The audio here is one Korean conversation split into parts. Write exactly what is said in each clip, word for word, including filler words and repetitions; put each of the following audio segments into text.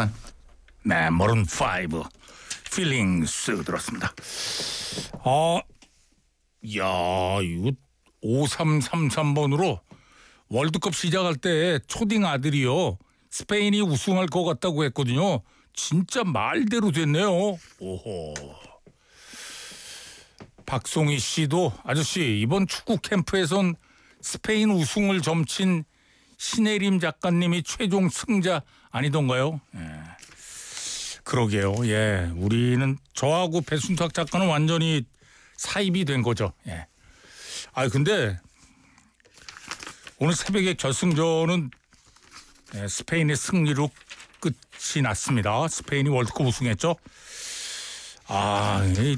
판. 네, 머른 파이브 필링스 들었습니다. 아, 야, 이거 오삼삼삼 번으로 월드컵 시작할 때 초딩 아들이요, 스페인이 우승할 것 같다고 했거든요. 진짜 말대로 됐네요. 오호. 박송희 씨도, 아저씨 이번 축구 캠프에선 스페인 우승을 점친 신혜림 작가님이 최종 승자 아니던가요? 예. 그러게요. 예, 우리는 저하고 배순탁 작가는 완전히 사입이 된 거죠. 예. 아 근데 오늘 새벽에 결승전은 스페인의 승리로 끝이 났습니다. 스페인이 월드컵 우승했죠. 아, 이,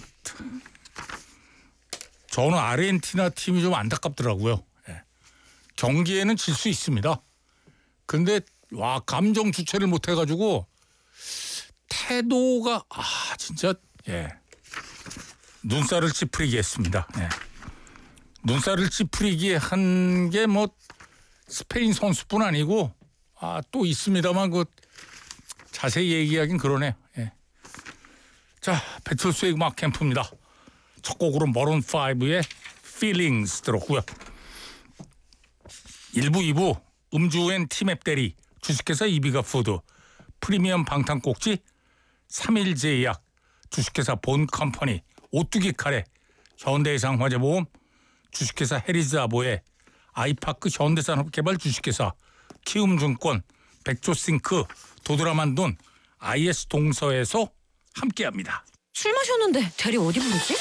저는 아르헨티나 팀이 좀 안타깝더라고요. 예. 경기에는 질 수 있습니다. 근데 와, 감정 주체를 못 해가지고 태도가 아 진짜 예 눈살을 찌푸리게 했습니다. 예. 눈살을 찌푸리게 한 게 뭐 스페인 선수뿐 아니고 아 또 있습니다만 그 자세히 얘기하긴 그러네요. 예. 자, 배철수의 음악 캠프입니다. 첫 곡으로 머런 파이브의 Feelings 들었고요. 일 부, 이 부 음주엔 티맵 대리, 주식회사 이비가 푸드, 프리미엄 방탄 꼭지, 삼일제약, 주식회사 본컴퍼니, 오뚜기 카레, 현대해상 화재보험, 주식회사 해리즈아보의 아이파크 현대산업개발 주식회사, 키움증권, 백조싱크, 도드라만돈, 아이에스 동서에서 함께합니다. 술 마셨는데 대리 어디 부르지?